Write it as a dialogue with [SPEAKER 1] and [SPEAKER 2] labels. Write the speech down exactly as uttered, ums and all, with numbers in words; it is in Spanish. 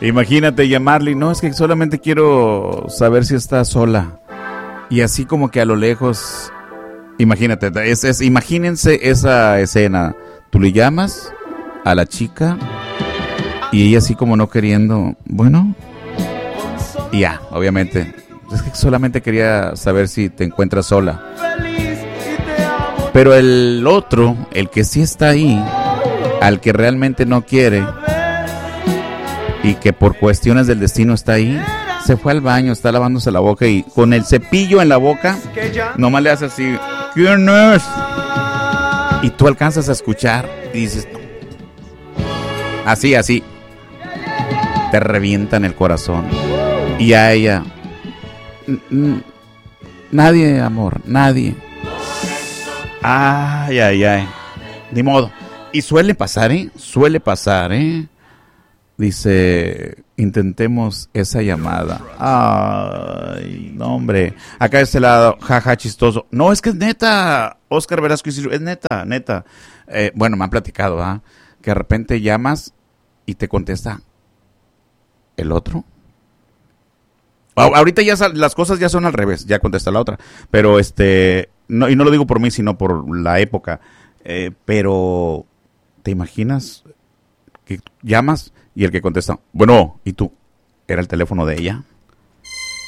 [SPEAKER 1] Imagínate llamarle, no, es que solamente quiero saber si está sola. Y así como que a lo lejos, imagínate, es, es, imagínense esa escena. Tú le llamas a la chica y ella así como no queriendo, bueno, y ya, obviamente. Es que solamente quería saber si te encuentras sola. Pero el otro, el que sí está ahí, al que realmente no quiere y que por cuestiones del destino está ahí, se fue al baño, está lavándose la boca y con el cepillo en la boca nomás le hace así, ¿quién es? Y tú alcanzas a escuchar y dices, así, así, te revienta en el corazón. Y a ella, nadie, amor, nadie. Ay, ay, ay, ni modo. Y suele pasar, ¿eh? Suele pasar, ¿eh? Dice, intentemos esa llamada. Ay, no, hombre. Acá de este lado, jaja, chistoso. No, es que es neta, Oscar Velasco, es neta, neta. Eh, bueno, me han platicado, ¿ah? ¿eh? Que de repente llamas y te contesta el otro. Ahorita ya las cosas ya son al revés, ya contesta la otra. Pero este, no, y no lo digo por mí, sino por la época. Eh, pero, ¿te imaginas que llamas y el que contesta, bueno, ¿y tú? ¿Era el teléfono de ella?